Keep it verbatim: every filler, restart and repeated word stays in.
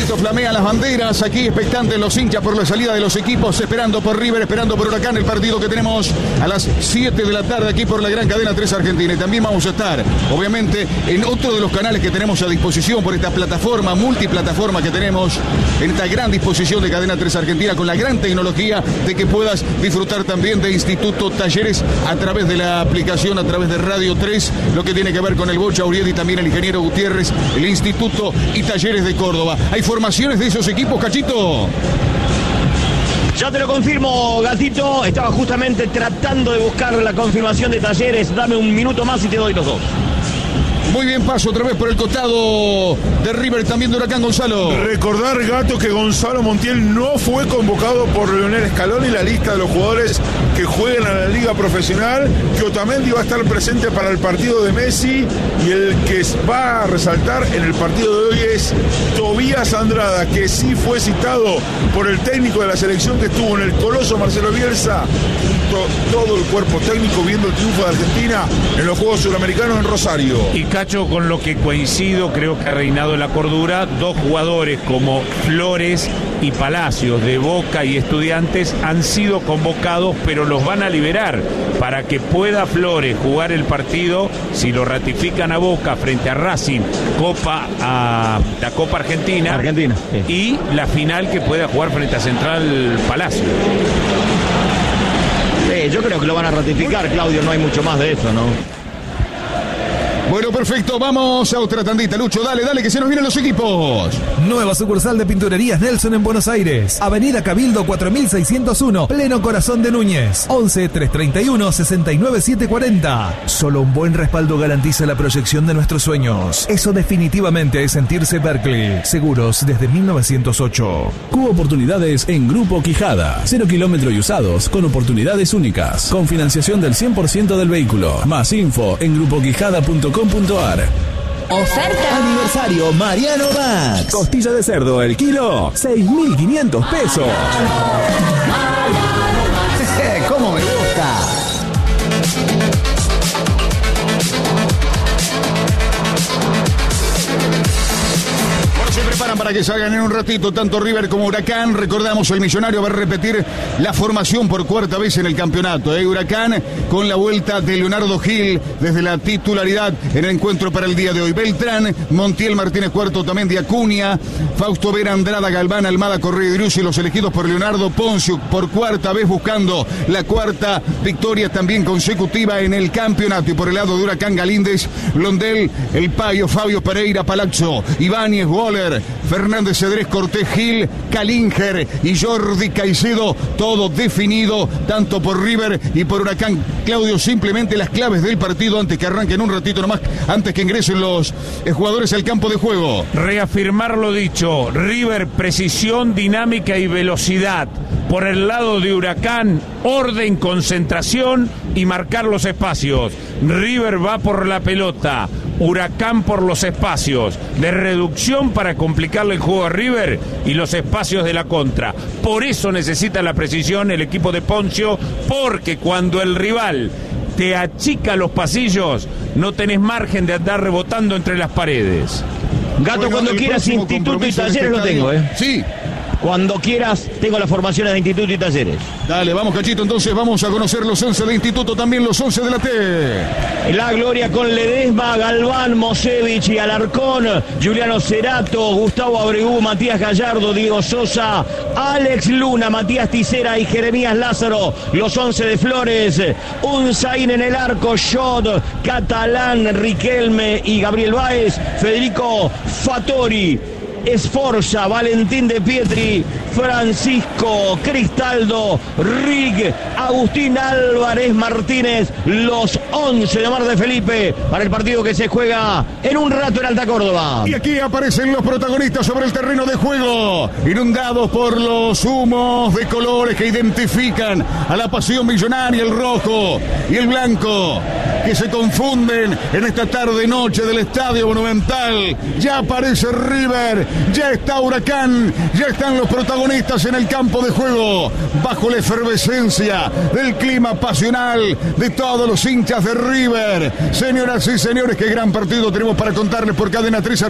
Cachito, flamean las banderas. Aquí expectantes los hinchas por la salida de los equipos, esperando por River, esperando por Huracán, el partido que tenemos a las siete de la tarde aquí por la gran cadena tres Argentina. Y también vamos a estar, obviamente, en otro de los canales que tenemos a disposición por esta plataforma, multiplataforma que tenemos en esta gran disposición de cadena tres Argentina, con la gran tecnología de que puedas disfrutar también de Instituto Talleres a través de la aplicación, a través de Radio tres, lo que tiene que ver con el Bocha Uriel y también el ingeniero Gutiérrez, el Instituto y Talleres de Córdoba. ¿Hay formaciones de esos equipos, Cachito? Ya te lo confirmo, Gatito. Estaba justamente tratando de buscar la confirmación de Talleres. Dame un minuto más y te doy los dos. Muy bien, paso otra vez por el costado de River, también de Huracán, Gonzalo. Recordar, Gato, que Gonzalo Montiel no fue convocado por Leonel Scaloni, la lista de los jugadores que juegan a la liga profesional, que Otamendi va a estar presente para el partido de Messi, y el que va a resaltar en el partido de hoy es Tobías Andrada, que sí fue citado por el técnico de la selección que estuvo en el Coloso, Marcelo Bielsa, junto a todo el cuerpo técnico viendo el triunfo de Argentina en los Juegos Suramericanos en Rosario. Y Cacho, con lo que coincido, creo que ha reinado la cordura. Dos jugadores como Flores y Palacios de Boca y Estudiantes han sido convocados, pero los van a liberar para que pueda Flores jugar el partido, si lo ratifican a Boca frente a Racing, Copa a la Copa Argentina, Argentina sí. Y la final que pueda jugar frente a Central Palacio. Sí, yo creo que lo van a ratificar, Claudio, no hay mucho más de eso, ¿no? Bueno, perfecto, vamos a otra tandita, Lucho, dale, dale, que se nos vienen los equipos. Nueva sucursal de Pinturerías Nelson en Buenos Aires, Avenida Cabildo cuatro mil seiscientos uno, pleno corazón de Núñez, once, trescientos treinta y uno, sesenta y nueve, setecientos cuarenta. Solo un buen respaldo garantiza la proyección de nuestros sueños. Eso definitivamente es sentirse Berkeley. Seguros desde mil novecientos ocho. Cubo oportunidades en Grupo Quijada. Cero kilómetro y usados, con oportunidades únicas. Con financiación del cien por ciento del vehículo. Más info en grupo quijada punto com punto ar. Oferta aniversario Mariano Max. Costilla de cerdo el kilo, seis mil quinientos pesos. ¿Cómo me gusta? Se preparan para que salgan en un ratito tanto River como Huracán. Recordamos, el Millonario va a repetir la formación por cuarta vez en el campeonato. ¿eh? Huracán con la vuelta de Leonardo Gil desde la titularidad en el encuentro para el día de hoy. Beltrán, Montiel, Martínez Cuarto, también de Acuña, Fausto Vera, Andrada, Galván, Almada, Correa y Driussi, los elegidos por Leonardo. Poncio por cuarta vez buscando la cuarta victoria también consecutiva en el campeonato. Y por el lado de Huracán, Galíndez, Blondel, El Payo, Fabio Pereira, Palazzo, Ibáñez, Waller, Fernández, Cedrés, Cortés, Gil, Calinger y Jordi Caicedo, todo definido tanto por River y por Huracán. Claudio, simplemente las claves del partido antes que arranquen un ratito nomás, antes que ingresen los jugadores al campo de juego. Reafirmar lo dicho, River, precisión, dinámica y velocidad. Por el lado de Huracán, orden, concentración y marcar los espacios. River va por la pelota, Huracán por los espacios de reducción para complicarle el juego a River y los espacios de la contra. Por eso necesita la precisión el equipo de Poncio, porque cuando el rival te achica los pasillos, no tenés margen de andar rebotando entre las paredes. Gato, bueno, cuando quieras Instituto y Talleres lo tengo, ¿eh? Sí. Cuando quieras, tengo las formaciones de Instituto y Talleres. Dale, vamos, Cachito, entonces vamos a conocer los once de Instituto, también los once de la T. La Gloria con Ledesma, Galván, Mosevich y Alarcón, Juliano Cerato, Gustavo Abregú, Matías Gallardo, Diego Sosa, Alex Luna, Matías Ticera y Jeremías Lázaro. Los once de Flores, Unzaín en el arco, Shot, Catalán, Riquelme y Gabriel Báez, Federico Fattori, Esforza, Valentín de Pietri, Francisco Cristaldo, Rig, Agustín Álvarez Martínez, los once de Mar de Felipe para el partido que se juega en un rato en Alta Córdoba. Y aquí aparecen los protagonistas sobre el terreno de juego, inundados por los humos de colores que identifican a la pasión millonaria, el rojo y el blanco, que se confunden en esta tarde-noche del Estadio Monumental. Ya aparece River, ya está Huracán, ya están los protagonistas en el campo de juego, bajo la efervescencia del clima pasional de todos los hinchas de River. Señoras y señores, qué gran partido tenemos para contarles por Cadena tres.